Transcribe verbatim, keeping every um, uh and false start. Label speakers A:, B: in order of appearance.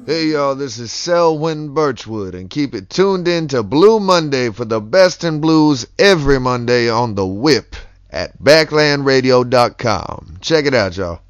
A: Hey y'all, this is Selwyn Birchwood, and keep it tuned in to Blue Monday for the best in blues every Monday on the Whip at backland radio dot com. Check it out, y'all.